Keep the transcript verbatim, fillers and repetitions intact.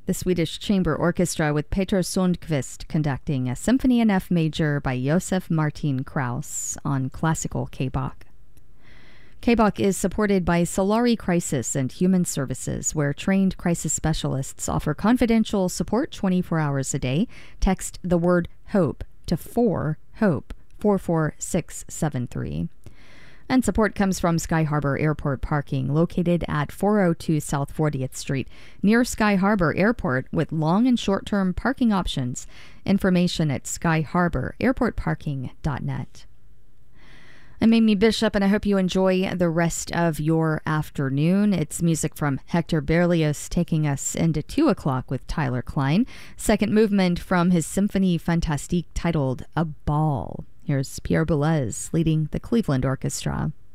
The Swedish Chamber Orchestra with Peter Sundqvist conducting a Symphony in F Major by Josef Martin Krauss on classical K-Bach. K-Bach is supported by Solari Crisis and Human Services, where trained crisis specialists offer confidential support twenty-four hours a day. Text the word HOPE to four HOPE four four six seven three. And support comes from Sky Harbor Airport Parking, located at four oh two South fortieth Street, near Sky Harbor Airport, with long and short-term parking options. Information at sky harbor airport parking dot net. I'm Amy Bishop, and I hope you enjoy the rest of your afternoon. It's music from Hector Berlioz taking us into two o'clock with Tyler Klein. Second movement from his Symphonie Fantastique titled A Ball. Here's Pierre Boulez leading the Cleveland Orchestra.